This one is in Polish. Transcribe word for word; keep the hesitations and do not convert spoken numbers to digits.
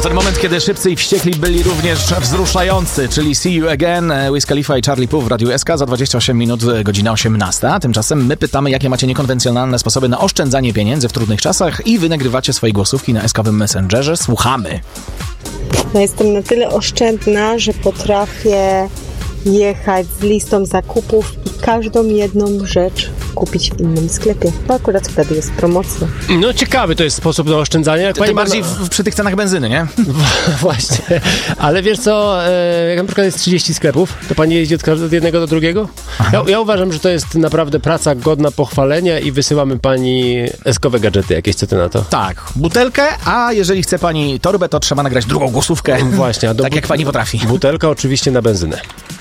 To ten moment, kiedy Szybcy i Wściekli byli również wzruszający, czyli See You Again, Wiz Khalifa i Charlie Puth w Radiu S K za dwadzieścia osiem minut, godzina osiemnasta. Tymczasem my pytamy, jakie macie niekonwencjonalne sposoby na oszczędzanie pieniędzy w trudnych czasach i wy nagrywacie swoje głosówki na S K-owym Messengerze. Słuchamy. No jestem na tyle oszczędna, że potrafię jechać z listą zakupów i każdą jedną rzecz kupić w innym sklepie. Bo akurat wtedy jest promocja. No ciekawy to jest sposób na oszczędzanie. Jak Tym pani bardziej ma... w, przy tych cenach benzyny, nie? Właśnie. Ale wiesz co, e, jak na przykład jest trzydzieści sklepów, to pani jeździ od, od jednego do drugiego? Ja, ja uważam, że to jest naprawdę praca godna pochwalenia i wysyłamy pani eskowe gadżety jakieś, co ty na to? Tak, butelkę, a jeżeli chce pani torbę, to trzeba nagrać drugą głosówkę. Właśnie. A do tak but- jak pani potrafi. Butelka oczywiście na benzynę.